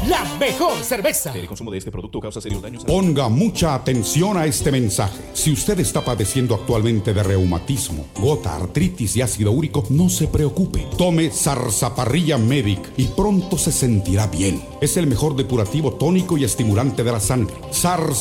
la mejor cerveza. El consumo de este producto causa serios daños. Ponga mucha atención a este mensaje. Si usted está padeciendo actualmente de reumatismo, gota, artritis y ácido úrico, no se preocupe. Tome Sarsaparilla Medic y pronto se sentirá bien. Es el mejor depurativo tónico y estimulante de la sangre.